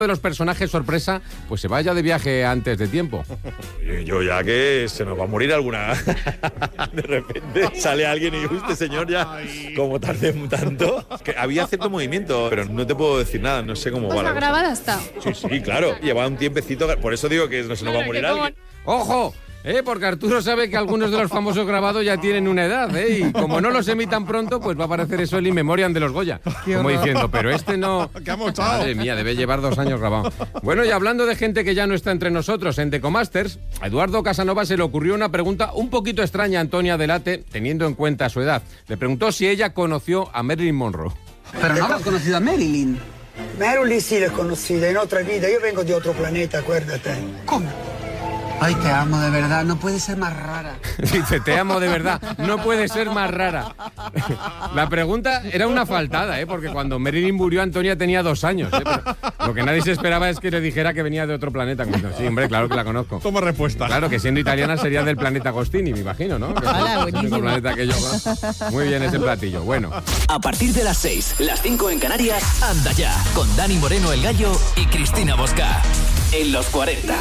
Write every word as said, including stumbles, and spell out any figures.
de los personajes sorpresa pues se vaya de viaje antes de tiempo. Yo ya que se nos va a morir alguna. De repente sale alguien y este señor ya, como tarde tanto, que había cierto movimiento, pero no te puedo decir nada, no sé cómo va. Pues la grabada está. Sí, sí, claro, lleva un tiempecito, por eso digo que no se nos va a morir alguien. ¡Ojo! ¿Eh? Porque Arturo sabe que algunos de los famosos grabados ya tienen una edad, ¿eh? Y como no los emitan pronto, pues va a aparecer eso el in memoriam de los Goya. Como diciendo, pero este no... ¿Qué ha mochado? Madre mía, debe llevar dos años grabado. Bueno, y hablando de gente que ya no está entre nosotros, en Decomasters, a Eduardo Casanova se le ocurrió una pregunta un poquito extraña a Antonia Delate, teniendo en cuenta su edad. Le preguntó si ella conoció a Marilyn Monroe. Pero no has conocido a Marilyn. Marilyn sí la he conocida en otra vida. Yo vengo de otro planeta, acuérdate. ¿Cómo? Ay, te amo de verdad, no puede ser más rara. Dice, te amo de verdad, no puede ser más rara. La pregunta era una faltada, ¿eh? Porque cuando Marilyn murió, Antonia tenía dos años. ¿eh? Pero lo que nadie se esperaba es que le dijera que venía de otro planeta. Sí, hombre, claro que la conozco. Toma respuesta. Claro, que siendo italiana sería del planeta Agostini, me imagino, ¿no? Que Hola, es el buenísimo. único planeta que yo. Muy bien ese platillo, bueno. A partir de las seis, las cinco en Canarias, Anda Ya, con Dani Moreno el Gallo y Cristina Bosca. En los cuarenta.